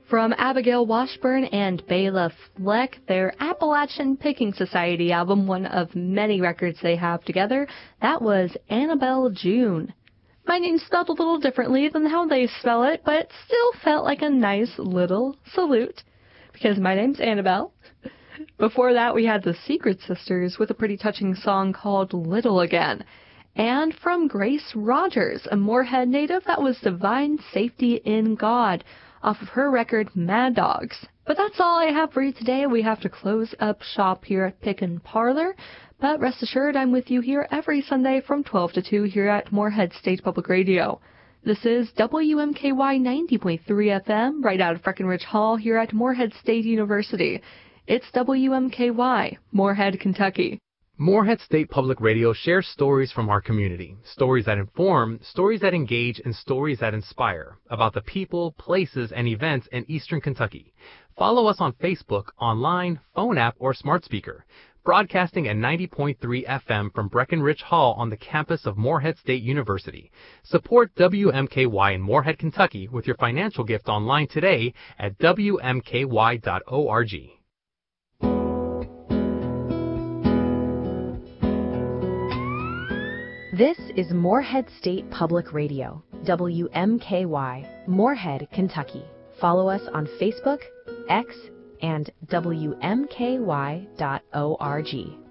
From Abigail Washburn and Bela Fleck, their Appalachian Picking Society album, one of many records they have together, that was Annabelle June. My name's spelled a little differently than how they spell it, but it still felt like a nice little salute, because my name's Annabelle. Before that, we had the Secret Sisters with a pretty touching song called Little Again. And from Grace Rogers, a Moorhead native, that was Divine Safety in God, off of her record Mad Dogs. But that's all I have for you today. We have to close up shop here at Pickin' Parlor. But rest assured, I'm with you here every Sunday from 12 to 2 here at Moorhead State Public Radio. This is WMKY 90.3 FM, right out of Breckenridge Hall here at Moorhead State University. It's WMKY, Moorhead, Kentucky. Moorhead State Public Radio shares stories from our community, stories that inform, stories that engage, and stories that inspire about the people, places, and events in Eastern Kentucky. Follow us on Facebook, online, phone app, or smart speaker. Broadcasting at 90.3 FM from Breckenridge Hall on the campus of Moorhead State University. Support WMKY in Moorhead, Kentucky with your financial gift online today at WMKY.org. This is Moorhead State Public Radio, WMKY, Moorhead, Kentucky. Follow us on Facebook, X, and WMKY.org.